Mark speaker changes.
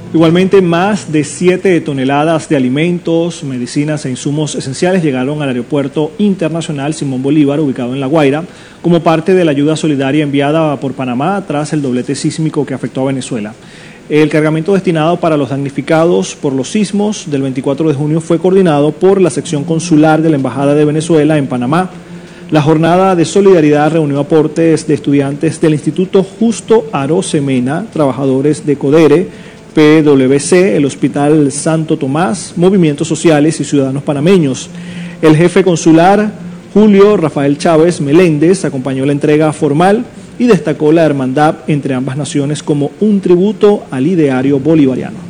Speaker 1: Igualmente, más de 7 toneladas de alimentos, medicinas e insumos esenciales llegaron al Aeropuerto Internacional Simón Bolívar, ubicado en La Guaira, como parte de la ayuda solidaria enviada por Panamá tras el doblete sísmico que afectó a Venezuela. El cargamento destinado para los damnificados por los sismos del 24 de junio fue coordinado por la sección consular de la Embajada de Venezuela en Panamá. La jornada de solidaridad reunió aportes de estudiantes del Instituto Justo Arosemena, trabajadores de CODERE, PwC, el Hospital Santo Tomás, movimientos sociales y ciudadanos panameños. El jefe consular, Julio Rafael Chávez Meléndez, acompañó la entrega formal y destacó la hermandad entre ambas naciones como un tributo al ideario bolivariano.